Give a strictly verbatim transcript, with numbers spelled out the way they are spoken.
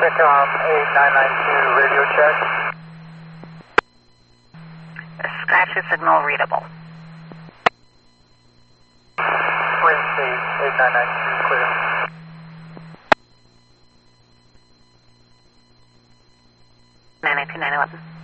Intercom eight nine nine two, radio check. Scratchy signal readable. Twin State eight nine nine two, clear. nine nine two nine eleven.